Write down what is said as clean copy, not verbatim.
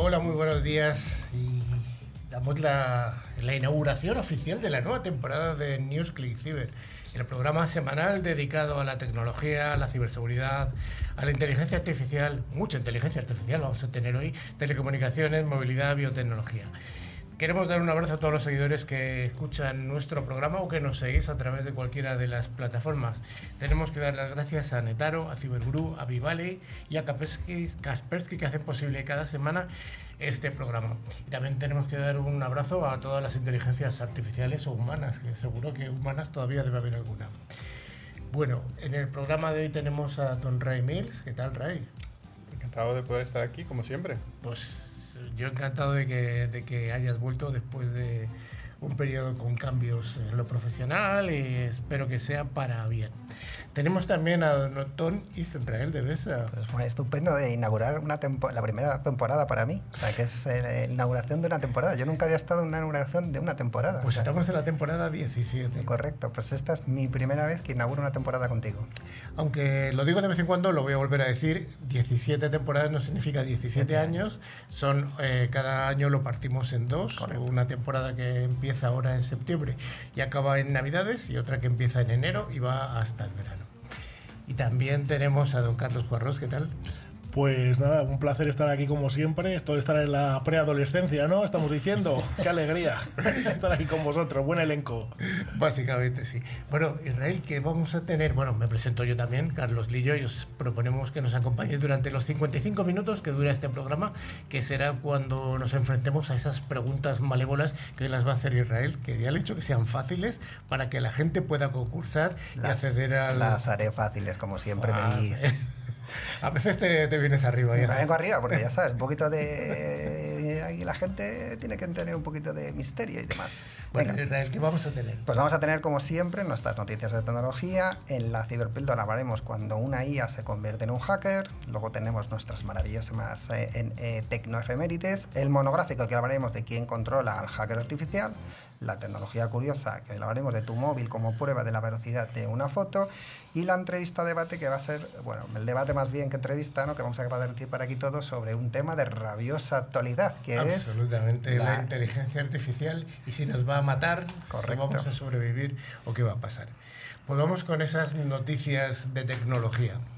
Hola, muy buenos días y damos la inauguración oficial de la nueva temporada de NewsClick Cyber, el programa semanal dedicado a la tecnología, a la ciberseguridad, a la inteligencia artificial, mucha inteligencia artificial vamos a tener hoy, telecomunicaciones, movilidad, biotecnología. Queremos dar un abrazo a todos los seguidores que escuchan nuestro programa o que nos seguís a través de cualquiera de las plataformas. Tenemos que dar las gracias a Netaro, a Cyberguru, a Vivale y a Kaspersky que hacen posible cada semana este programa. Y también tenemos que dar un abrazo a todas las inteligencias artificiales o humanas, que seguro que humanas todavía debe haber alguna. Bueno, en el programa de hoy tenemos a don Ray Mills. ¿Qué tal, Ray? Encantado de poder estar aquí, como siempre. Pues yo encantado de que hayas vuelto después de un periodo con cambios en lo profesional y espero que sea para bien. Tenemos también a don Otón Israel de Besa. Pues fue estupendo de inaugurar la primera temporada para mí. O sea, que es la inauguración de una temporada. Yo nunca había estado en una inauguración de una temporada. Pues estamos en la temporada 17. Correcto, pues esta es mi primera vez que inauguro una temporada contigo. Aunque lo digo de vez en cuando, lo voy a volver a decir, 17 temporadas no significa 17 años. Son, cada año lo partimos en dos. Correcto. Una temporada que empieza ahora en septiembre y acaba en Navidades y otra que empieza en enero y va hasta el verano. Y también tenemos a don Carlos Juarros, ¿qué tal? Pues nada, un placer estar aquí como siempre. Esto de estar en la preadolescencia, ¿no? Estamos diciendo. ¡Qué alegría estar aquí con vosotros! Buen elenco. Básicamente, sí. Bueno, Israel, ¿qué vamos a tener? Bueno, me presento yo también, Carlos Lillo, y os proponemos que nos acompañéis durante los 55 minutos que dura este programa, que será cuando nos enfrentemos a esas preguntas malévolas que las va a hacer Israel, que ya le he dicho que sean fáciles para que la gente pueda concursar y acceder a... Las haré fáciles, como siempre me dices. A veces te vienes arriba. Me vengo arriba porque ya sabes, un poquito de... Ahí la gente tiene que tener un poquito de misterio y demás. Bueno, Israel, ¿qué vamos a tener? Pues vamos a tener, como siempre, nuestras noticias de tecnología. En la Ciberpíldora hablaremos cuando una IA se convierte en un hacker. Luego tenemos nuestras maravillosas tecnoefemérides. El monográfico, que hablaremos de quién controla al hacker artificial. La tecnología curiosa, que hablaremos de tu móvil como prueba de la velocidad de una foto, y la entrevista debate, que va a ser, bueno, el debate más bien que entrevista, ¿no? Que vamos a participar aquí todos sobre un tema de rabiosa actualidad, que absolutamente es la inteligencia artificial y si nos va a matar, si vamos a sobrevivir o qué va a pasar. Pues vamos con esas noticias de tecnología.